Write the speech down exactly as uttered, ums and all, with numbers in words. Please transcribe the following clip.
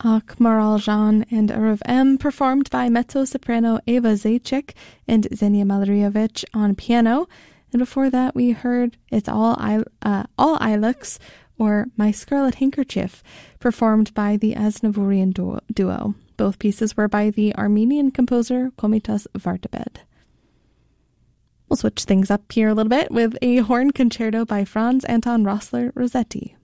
Ach Maraljan and Erev M, performed by mezzo-soprano Eva Zaitchik and Xenia Malariovich on piano. And before that, we heard It's All I, uh, All Ilex, or My Scarlet Handkerchief, performed by the Aznavourian duo, duo. Both pieces were by the Armenian composer Komitas Vartabed. We'll switch things up here a little bit with a horn concerto by Franz Anton Rossler Rossetti.